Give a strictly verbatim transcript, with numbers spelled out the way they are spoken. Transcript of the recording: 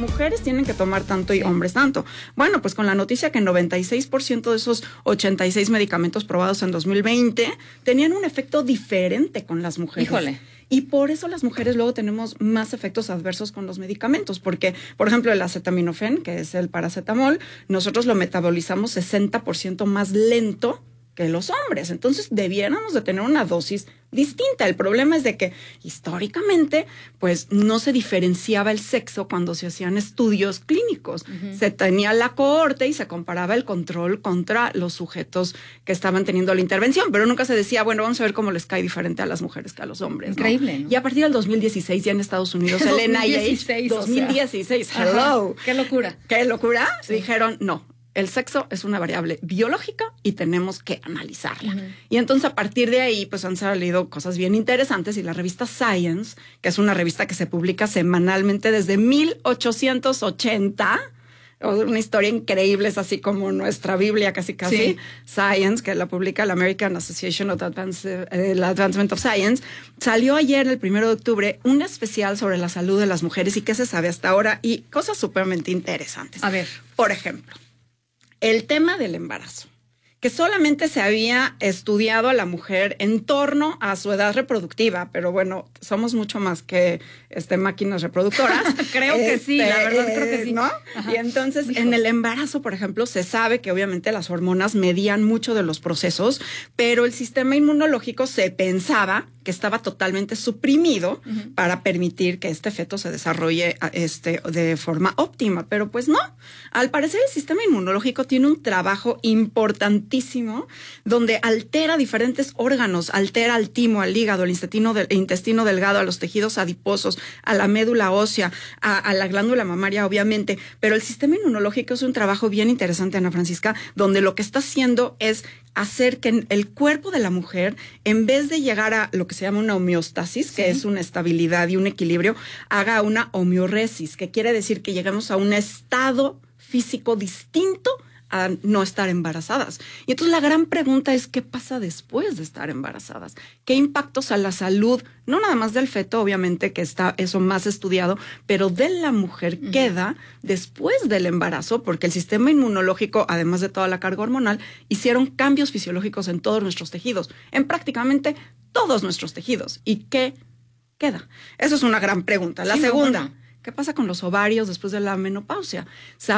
mujeres tienen que tomar tanto y sí. hombres tanto. Bueno, pues con la noticia que noventa y seis por ciento de esos ochenta y seis medicamentos probados en dos mil veinte tenían un efecto diferente con las mujeres. Híjole. Y por eso las mujeres luego tenemos más efectos adversos con los medicamentos, porque, por ejemplo, el acetaminofén, que es el paracetamol, nosotros lo metabolizamos sesenta por ciento más lento que los hombres. Entonces, debiéramos de tener una dosis distinta. El problema es de que, históricamente, pues, no se diferenciaba el sexo cuando se hacían estudios clínicos. Uh-huh. Se tenía la cohorte y se comparaba el control contra los sujetos que estaban teniendo la intervención, pero nunca se decía, bueno, vamos a ver cómo les cae diferente a las mujeres que a los hombres. Increíble, ¿no? ¿no? Y a partir del dos mil dieciséis, ya en Estados Unidos, el N I H, dos mil dieciséis, o sea, hello. Ajá. ¡Qué locura! ¡Qué locura! Sí. Dijeron, no. El sexo es una variable biológica y tenemos que analizarla. Uh-huh. Y entonces a partir de ahí pues han salido cosas bien interesantes y la revista Science, que es una revista que se publica semanalmente desde mil ochocientos ochenta, una historia increíble, es así como nuestra Biblia casi casi, sí. Science, que la publica la American Association of Advance, eh, el Advancement of Science, salió ayer, el primero de octubre, un especial sobre la salud de las mujeres y qué se sabe hasta ahora y cosas súpermente interesantes. A ver. Por ejemplo, el tema del embarazo, que solamente se había estudiado a la mujer en torno a su edad reproductiva, pero bueno, somos mucho más que este, máquinas reproductoras. Creo que este, sí, la verdad creo que sí. ¿No? Y entonces, Hijo. en el embarazo, por ejemplo, se sabe que obviamente las hormonas median mucho de los procesos, pero el sistema inmunológico se pensaba que estaba totalmente suprimido uh-huh. para permitir que este feto se desarrolle este, de forma óptima, pero pues no. Al parecer el sistema inmunológico tiene un trabajo importantísimo donde altera diferentes órganos, altera al timo, al hígado, al intestino, del, intestino delgado, a los tejidos adiposos, a la médula ósea, a, a la glándula mamaria, obviamente, pero el sistema inmunológico es un trabajo bien interesante, Ana Francisca, donde lo que está haciendo es hacer que el cuerpo de la mujer, en vez de llegar a lo que se llama una homeostasis, sí. que es una estabilidad y un equilibrio, haga una homeoresis, que quiere decir que llegamos a un estado físico distinto a no estar embarazadas. Y entonces la gran pregunta es, ¿qué pasa después de estar embarazadas? ¿Qué impactos a la salud, no nada más del feto, obviamente que está eso más estudiado, pero de la mujer uh-huh. queda después del embarazo? Porque el sistema inmunológico, además de toda la carga hormonal, hicieron cambios fisiológicos en todos nuestros tejidos, en prácticamente todos nuestros tejidos. ¿Y qué queda? Eso es una gran pregunta. La sí, segunda, no, bueno. ¿qué pasa con los ovarios después de la menopausia?